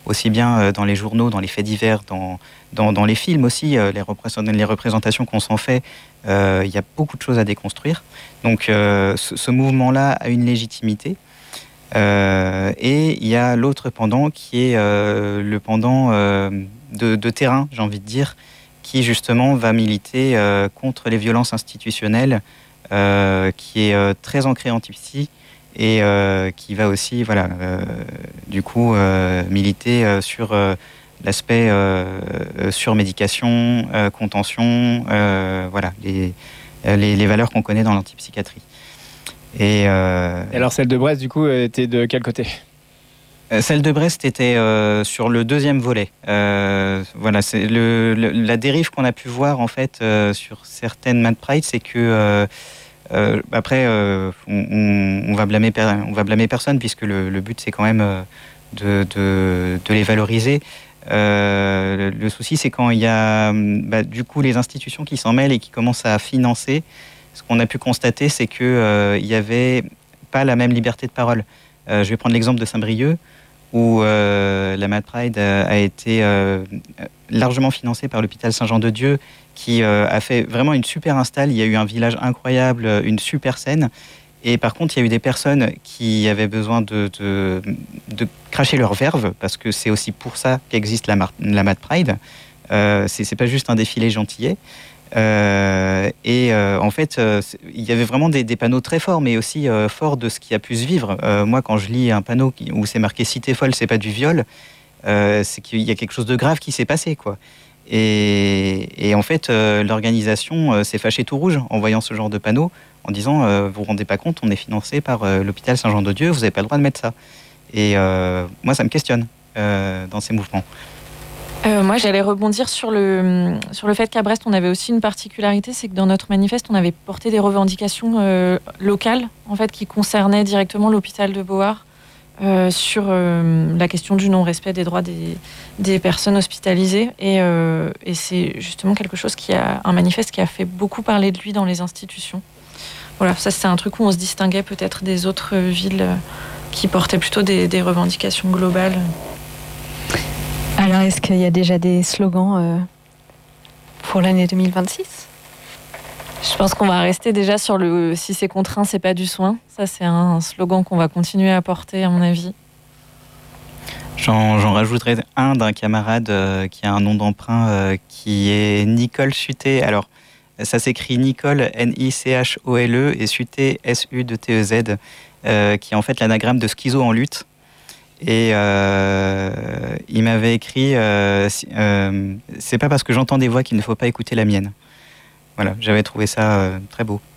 aussi bien dans les journaux, dans les faits divers, dans les films aussi, les représentations qu'on s'en fait, il y a beaucoup de choses à déconstruire. Donc ce mouvement-là a une légitimité. Et il y a l'autre pendant qui est le pendant de terrain, j'ai envie de dire, qui justement va militer contre les violences institutionnelles, qui est très ancré en Tipsy et qui va aussi du coup militer sur l'aspect surmédication, contention, les valeurs qu'on connaît dans l'antipsychiatrie. Et alors celle de Brest, du coup, était de quel côté ? Celle de Brest était sur le deuxième volet. C'est la dérive qu'on a pu voir en fait sur certaines Mad Pride, c'est que après on va blâmer personne puisque le but c'est quand même de les valoriser. Le souci c'est quand il y a du coup les institutions qui s'en mêlent et qui commencent à financer. Ce qu'on a pu constater, c'est qu'il n'y avait pas la même liberté de parole. Je vais prendre l'exemple de Saint-Brieuc, où la Mad Pride a été largement financée par l'hôpital Saint-Jean-de-Dieu, qui a fait vraiment une super install. Il y a eu un village incroyable, une super scène. Et par contre, il y a eu des personnes qui avaient besoin de cracher leur verve, parce que c'est aussi pour ça qu'existe la Mad Pride. C'est pas juste un défilé gentillet. En fait, il y avait vraiment des panneaux très forts, mais aussi forts de ce qui a pu se vivre. Moi, quand je lis un panneau où c'est marqué « Cité folle, c'est pas du viol », c'est qu'il y a quelque chose de grave qui s'est passé, quoi. Et en fait, l'organisation s'est fâchée tout rouge en voyant ce genre de panneau, en disant vous vous rendez pas compte, on est financé par l'hôpital Saint-Jean-de-Dieu, vous n'avez pas le droit de mettre ça. Et moi, ça me questionne dans ces mouvements. Moi, j'allais rebondir sur le fait qu'à Brest, on avait aussi une particularité, c'est que dans notre manifeste, on avait porté des revendications locales, en fait, qui concernaient directement l'hôpital de Beauharts sur la question du non-respect des droits des personnes hospitalisées. Et c'est justement quelque chose un manifeste qui a fait beaucoup parler de lui dans les institutions. Voilà, ça, c'est un truc où on se distinguait peut-être des autres villes qui portaient plutôt des revendications globales. Alors, est-ce qu'il y a déjà des slogans pour l'année 2026 ? Je pense qu'on va rester déjà sur le « si c'est contraint, c'est pas du soin ». Ça, c'est un slogan qu'on va continuer à porter, à mon avis. J'en rajouterai un d'un camarade qui a un nom d'emprunt qui est Nicole Suté. Alors, ça s'écrit Nicole, Nichole, et Suté, Sudtez, qui est en fait l'anagramme de schizo en lutte. Et il m'avait écrit c'est pas parce que j'entends des voix qu'il ne faut pas écouter la mienne. Voilà, j'avais trouvé ça très beau.